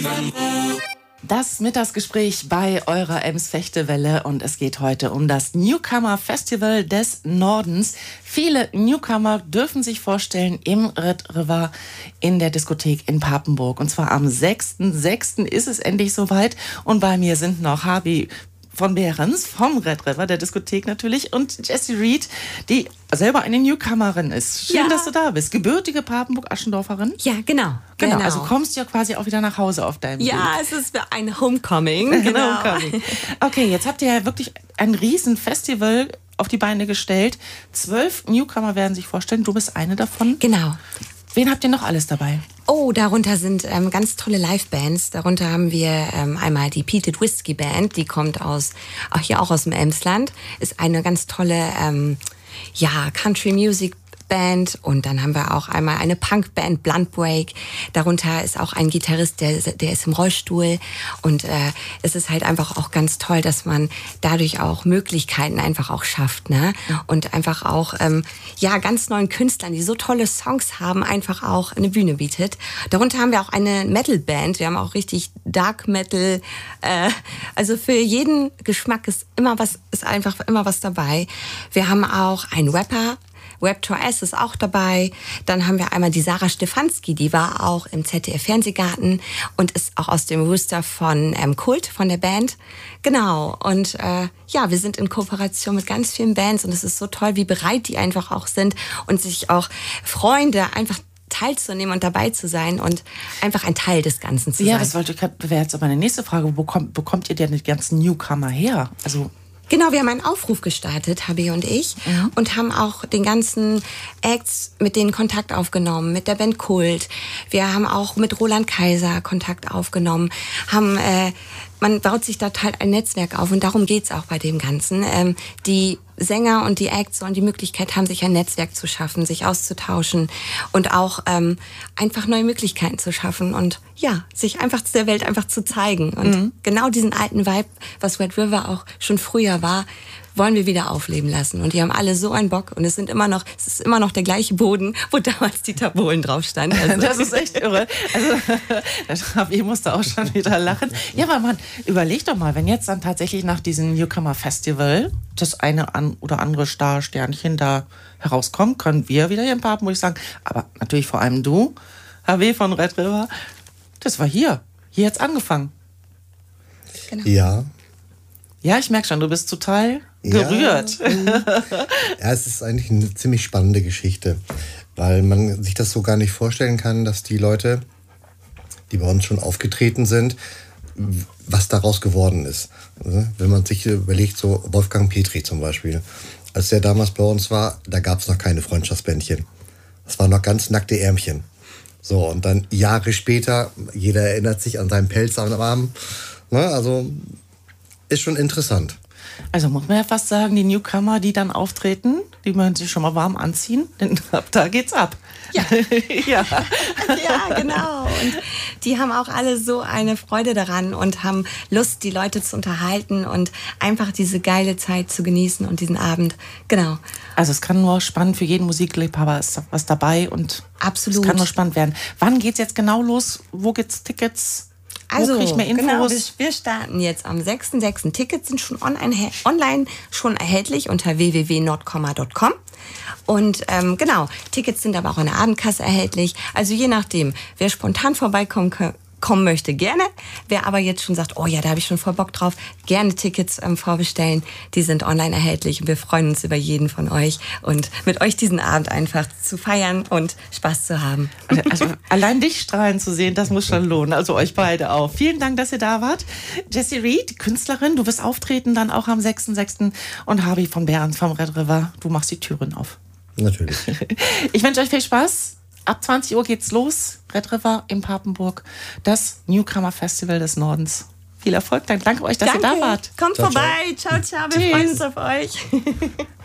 Das Mittagsgespräch bei eurer Ems-Fechtewelle und es geht heute um das Newcomer Festival des Nordens. Viele Newcomer dürfen sich vorstellen im Red River in der Diskothek in Papenburg. Und zwar am 6.6. ist es endlich soweit. Und bei mir sind noch Habi von Behrens vom Red River, der Diskothek natürlich, und Jessie Reed, die selber eine Newcomerin ist. Schön, dass du da bist. Gebürtige Papenburg-Aschendorferin? Ja, genau. Also kommst du ja quasi auch wieder nach Hause auf deinem Weg. Ja, es ist ein Homecoming. Genau. Homecoming. Okay, jetzt habt ihr ja wirklich ein riesen Festival auf die Beine gestellt. 12 Newcomer werden sich vorstellen. Du bist eine davon. Genau. Wen habt ihr noch alles dabei? Oh, darunter sind ganz tolle Live-Bands. Darunter haben wir einmal die Peated Whiskey Band, die kommt auch aus dem Emsland. Ist eine ganz tolle Country Music Band. Und dann haben wir auch einmal eine Punkband, Blunt Break. Darunter ist auch ein Gitarrist, der ist im Rollstuhl. Und es ist halt einfach auch ganz toll, dass man dadurch auch Möglichkeiten einfach auch schafft, ne? Und einfach auch ganz neuen Künstlern, die so tolle Songs haben, einfach auch eine Bühne bietet. Darunter haben wir auch eine Metal-Band. Wir haben auch richtig Dark Metal. Also für jeden Geschmack ist einfach immer was dabei. Wir haben auch einen Rapper. Raptor S ist auch dabei. Dann haben wir einmal die Sarah Stefanski, die war auch im ZDF-Fernsehgarten und ist auch aus dem Rooster von Kult, von der Band. Genau. Und wir sind in Kooperation mit ganz vielen Bands und es ist so toll, wie bereit die einfach auch sind und sich auch freuen, da einfach teilzunehmen und dabei zu sein und einfach ein Teil des Ganzen zu sein. Ja, das wäre jetzt aber meine nächste Frage. Wo bekommt ihr denn die ganzen Newcomer her? Genau, wir haben einen Aufruf gestartet, Habi und ich, und haben auch den ganzen Acts mit denen Kontakt aufgenommen, mit der Band Kult. Wir haben auch mit Roland Kaiser Kontakt aufgenommen, man baut sich dort halt ein Netzwerk auf und darum geht's auch bei dem Ganzen. Die Sänger und die Acts sollen die Möglichkeit haben, sich ein Netzwerk zu schaffen, sich auszutauschen und auch einfach neue Möglichkeiten zu schaffen und sich einfach der Welt einfach zu zeigen. Und genau diesen alten Vibe, was Red River auch schon früher war, wollen wir wieder aufleben lassen. Und die haben alle so einen Bock und es ist immer noch der gleiche Boden, wo damals die Tabolen drauf standen. Also. Das ist echt irre. Ich musste auch schon wieder lachen. Ja, aber man, überleg doch mal, wenn jetzt dann tatsächlich nach diesem Newcomer Festival das eine oder andere Star-Sternchen da herauskommt, können wir wieder hier in Papenburg sagen, aber natürlich vor allem du, HW von Red River, das war hier. Hier hat's angefangen. Genau. Ja. Ja, ich merke schon, du bist total gerührt. Ja, es ist eigentlich eine ziemlich spannende Geschichte, weil man sich das so gar nicht vorstellen kann, dass die Leute, die bei uns schon aufgetreten sind, was daraus geworden ist. Wenn man sich überlegt, so Wolfgang Petri zum Beispiel, als der damals bei uns war, da gab es noch keine Freundschaftsbändchen. Das waren noch ganz nackte Ärmchen. So, und dann Jahre später, jeder erinnert sich an seinen Pelz am Arm. Also ist schon interessant. Also muss man ja fast sagen, die Newcomer, die dann auftreten, die müssen sich schon mal warm anziehen, denn ab da geht's ab. Ja. Ja, genau. Und die haben auch alle so eine Freude daran und haben Lust, die Leute zu unterhalten und einfach diese geile Zeit zu genießen und diesen Abend. Genau. Also es kann nur spannend für jeden Musikliebhaber, ist was dabei und absolut. Es kann nur spannend werden. Wann geht's jetzt genau los? Wo gibt's Tickets? Also, wo krieg ich mehr Infos? Genau, wir starten jetzt am 6.6. Tickets sind schon online schon erhältlich unter www.nordkomma.com. Und Tickets sind aber auch in der Abendkasse erhältlich. Also je nachdem, wer spontan vorbeikommen möchte, gerne. Wer aber jetzt schon sagt, oh ja, da habe ich schon voll Bock drauf, gerne Tickets vorbestellen. Die sind online erhältlich und wir freuen uns über jeden von euch und mit euch diesen Abend einfach zu feiern und Spaß zu haben. Also allein dich strahlen zu sehen, das muss schon lohnen. Also euch beide auch. Vielen Dank, dass ihr da wart. Jessie Reed, Künstlerin, du wirst auftreten dann auch am 6.6. und Habi von Behrens vom Red River, du machst die Türen auf. Natürlich. Ich wünsche euch viel Spaß. Ab 20 Uhr geht's los. Red River in Papenburg. Das Newcomer Festival des Nordens. Viel Erfolg. Danke euch, dass ihr da wart. Kommt vorbei. Ciao, ciao. Wir freuen uns auf euch.